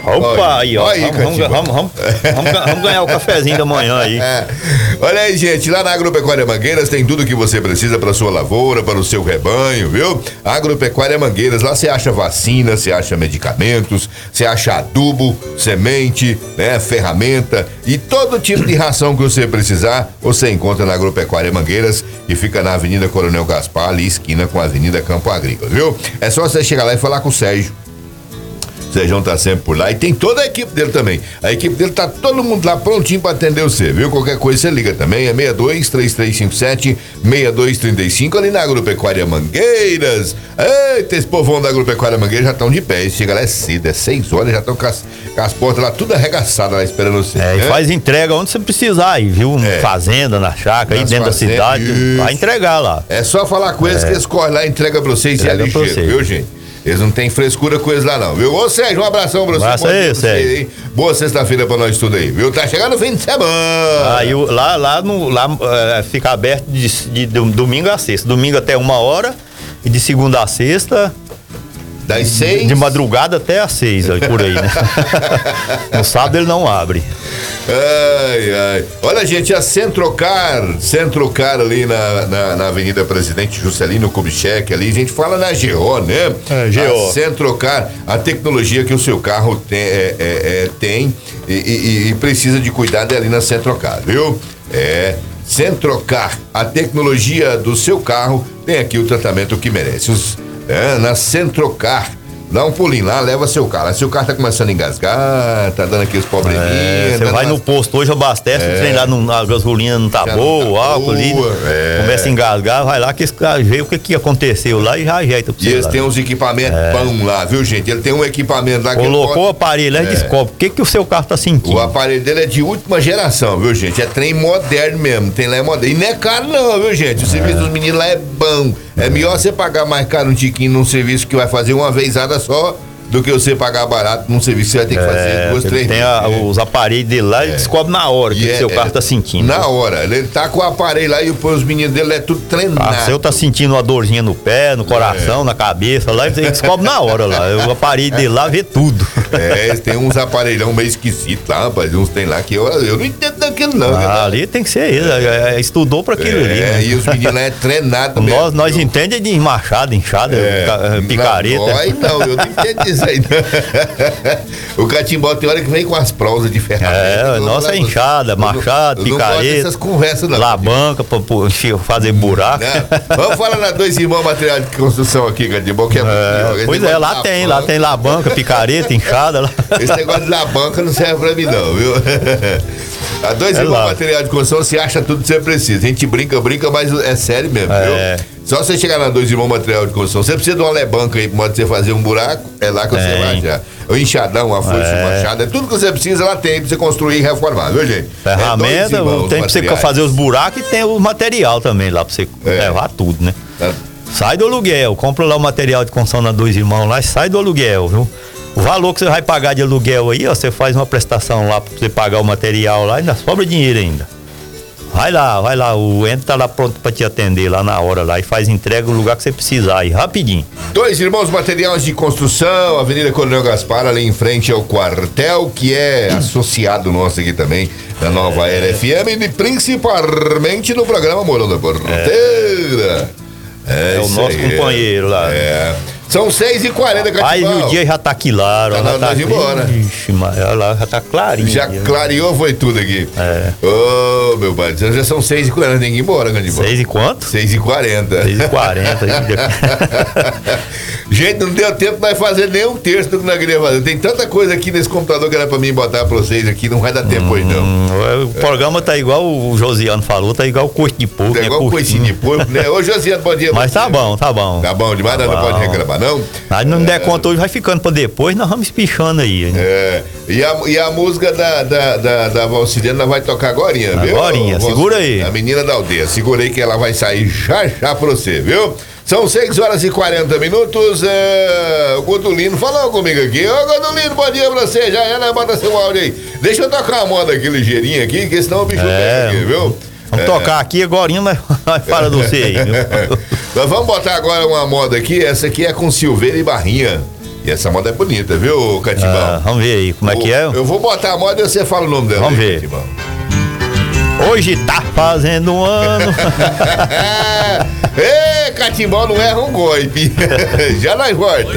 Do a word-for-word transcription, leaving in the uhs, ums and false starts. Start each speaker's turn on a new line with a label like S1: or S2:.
S1: Opa, aí, ó. Aí, vamos, vamos, vamos, vamos, vamos, vamos ganhar o cafezinho da manhã aí.
S2: É. Olha aí, gente, lá na Agropecuária Mangueiras tem tudo que você precisa para sua lavoura, para o seu rebanho, viu? Agropecuária Mangueiras, lá você acha vacina, você acha medicamentos, você acha adubo, semente, né, ferramenta e todo tipo de ração que você precisar, você encontra na Agropecuária Mangueiras, que fica na Avenida Coronel Gaspar, ali esquina com a Avenida Campo Agrícola, viu? É só você chegar lá e falar com o Sérgio. O Sérgio tá sempre por lá e tem toda a equipe dele também. A equipe dele tá todo mundo lá prontinho pra atender você, viu? Qualquer coisa você liga também, é seis dois, três três cinco sete, seis dois três cinco, ali na Agropecuária Mangueiras. Eita, esse povão da Agropecuária Mangueiras já estão de pé, chega lá é cedo, é seis horas, já estão com, com as portas lá tudo arregaçadas lá esperando você.
S1: É, né? E faz entrega onde você precisar aí, viu? É. Fazenda, na chácara, aí dentro fazendas, da cidade, isso. Vai entregar lá.
S2: É só falar com eles é. que eles correm lá e entregam pra vocês e é ligeiro, viu, gente? Eles não tem frescura com eles lá não, viu? Ô Sérgio, um abração pra você.
S1: Abraço aí, Sérgio.
S2: Boa sexta-feira pra nós tudo aí, viu? Tá chegando o fim de semana.
S1: Aí lá, lá, no, lá é, fica aberto de, de, de domingo a sexta. Domingo até uma hora e de segunda a sexta...
S2: Das seis?
S1: De madrugada até às seis, por aí, né? No sábado ele não abre.
S2: Ai, ai. Olha, gente, a Centrocar, Centrocar ali na, na, na Avenida Presidente Juscelino Kubitschek, ali, a gente fala na G O, né?
S1: É, G O.
S2: A Centrocar, a tecnologia que o seu carro tem, é, é, é, tem e, e, e precisa de cuidado é ali na Centrocar, viu? É... Centrocar, a tecnologia do seu carro tem aqui o tratamento que merece. Os, é, na Centrocar, dá um pulinho lá, leva seu carro. Seu carro tá começando a engasgar, tá dando aqueles probleminhas.
S1: É, você vai no posto hoje, abastece, é. Treinar, a gasolina não tá já boa, o álcool ali, é. Começa a engasgar, vai lá que esse cara vê o que que aconteceu lá e já ajeita pra você.
S2: E eles
S1: lá,
S2: têm uns equipamentos é. bons lá, viu, gente? Ele tem um equipamento lá que
S1: colocou pode... o aparelho lá e é. descobre o que que o seu carro tá sentindo.
S2: O aparelho dele é de última geração, viu, gente? É trem moderno mesmo, tem lá é moderno. E não é caro não, viu, gente? O serviço é. dos meninos lá é bom. É melhor você pagar mais caro um tiquinho num serviço que vai fazer uma vezada só do que você pagar barato num serviço que você vai ter que fazer é, duas, três
S1: tem
S2: vezes.
S1: A, né? Os aparelhos dele lá, é. ele descobre na hora que o seu é, carro tá sentindo.
S2: Na hora, ele tá com o aparelho lá e os meninos dele é tudo treinado.
S1: O seu tá sentindo uma dorzinha no pé, no coração, é. na cabeça, lá ele descobre na hora lá. O aparelho dele lá vê tudo.
S2: É, tem uns aparelhão meio esquisitos lá, rapaz, uns tem lá que eu, eu não entendo daquilo não.
S1: Ah, ali tem que ser ele, é. estudou pra aquilo
S2: é,
S1: ali. Né?
S2: E os meninos lá é treinado
S1: mesmo. Nós, nós
S2: eu...
S1: entendemos de machado, enxada, é, picareta.
S2: Não, não, eu não entendo disso aí não. O catimbó tem hora que vem com as prosas de ferramenta.
S1: É, nossa é enxada, machado, eu não, picareta. Não
S2: essas conversas não.
S1: Labanca pra, pra fazer buraco.
S2: Não. Vamos falar na Dois Irmãos Material de Construção aqui, catimbó, que é,
S1: é muito Pois é, lá tem, lá tem labanca, picareta, enxada. Lá.
S2: Esse negócio de labanca não serve pra mim não, viu? A Dois é Irmãos lá. Material de Construção, você acha tudo que você precisa. A gente brinca, brinca, mas é sério mesmo, é. viu? Só você chegar na Dois Irmãos Material de Construção, você precisa de uma lebanca aí, pode você fazer um buraco, é lá que é. você vai achar. O enxadão, uma foice, é. uma machado, é tudo que você precisa, lá tem pra você construir e reformar, viu, gente?
S1: Ferramenta, é tem pra você fazer os buracos e tem o material também lá pra você é. levar tudo, né? É. Sai do aluguel, compra lá o material de construção na Dois Irmãos lá e sai do aluguel, viu? O valor que você vai pagar de aluguel aí, ó, você faz uma prestação lá pra você pagar o material lá e ainda sobra dinheiro ainda. Vai lá, vai lá, o Endo tá lá pronto pra te atender lá na hora lá e faz entrega no lugar que você precisar aí, rapidinho.
S2: Dois Irmãos Materiais de Construção, Avenida Coronel Gaspar, ali em frente ao quartel, que é associado nosso aqui também, da Nova é. Era F M, e principalmente no programa Morão da Porteira.
S1: É, é o nosso aí, companheiro lá.
S2: É. São seis e quarenta,
S1: Aí o dia já tá claro.
S2: Tá na hora de ir embora.
S1: Ixi, mas olha lá, já tá clarinho.
S2: Já
S1: dia,
S2: clareou, foi tudo aqui.
S1: É.
S2: Ô, oh, meu pai, já são seis e quarenta, tem que ir embora, Gandibó.
S1: seis e quanto?
S2: seis e quarenta.
S1: seis e quarenta.
S2: Gente, não deu tempo de nós fazer nem um terço do que nós queríamos fazer. Tem tanta coisa aqui nesse computador que era pra mim botar pra vocês aqui, não vai dar tempo hum, hoje, não.
S1: O programa tá igual o Josiano falou, tá igual o coice de porco.
S2: Tá
S1: né?
S2: igual o coice de porco, né? Ô, Josiano, bom dia.
S1: Mas tá bom, tá bom.
S2: Tá bom demais, tá não, não pode reclamar, não?
S1: Aí não der conta hoje, vai ficando pra depois, nós vamos espichando aí. Né?
S2: É, e a, e a música da, da, da, da Valciliana nós vai tocar agorinha, viu?
S1: Agorinha, segura aí.
S2: A menina da aldeia, segura aí que ela vai sair já já pra você, viu? São seis horas e quarenta minutos, é, o Godolino falou comigo aqui. Ô Godolino, bom dia pra você, já é, né? Bota seu áudio aí. Deixa eu tocar uma moda aqui ligeirinha aqui, que senão o bicho
S1: é,
S2: pega aqui, viu?
S1: Vamos é. tocar aqui agorinha, mas fala de você aí, viu?
S2: Nós vamos botar agora uma moda aqui, essa aqui é com Silveira e Barrinha. E essa moda é bonita, viu, Catimbão? Ah,
S1: vamos ver aí, como é que é?
S2: Eu vou botar a moda e você fala o nome dela.
S1: Vamos
S2: aí,
S1: ver.
S2: Catimbão.
S1: Hoje tá fazendo um ano.
S2: Ê, Catimbão não erra um golpe. Já nós volta.